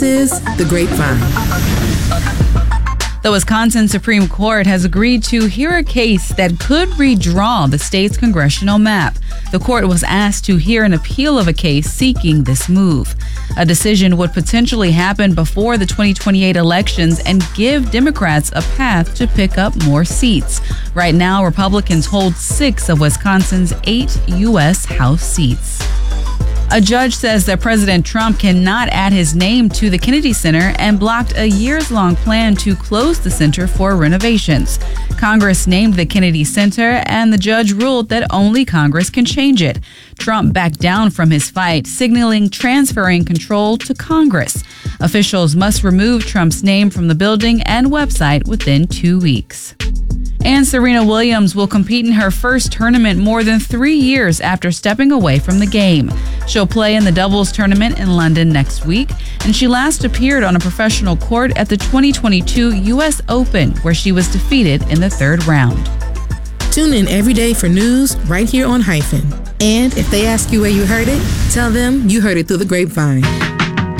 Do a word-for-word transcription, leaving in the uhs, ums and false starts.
This is The Grapevine. The Wisconsin Supreme Court has agreed to hear a case that could redraw the state's congressional map. The court was asked to hear an appeal of a case seeking this move. A decision would potentially happen before the twenty twenty-eight elections and give Democrats a path to pick up more seats. Right now, Republicans hold six of Wisconsin's eight U S House seats. A judge says that President Trump cannot add his name to the Kennedy Center and blocked a years-long plan to close the center for renovations. Congress named the Kennedy Center, and the judge ruled that only Congress can change it. Trump backed down from his fight, signaling transferring control to Congress. Officials must remove Trump's name from the building and website within two weeks. And Serena Williams will compete in her first tournament more than three years after stepping away from the game. She'll play in the doubles tournament in London next week, and she last appeared on a professional court at the twenty twenty-two U S Open, where she was defeated in the third round. Tune in every day for news right here on Hyphen. And if they ask you where you heard it, tell them you heard it through the grapevine.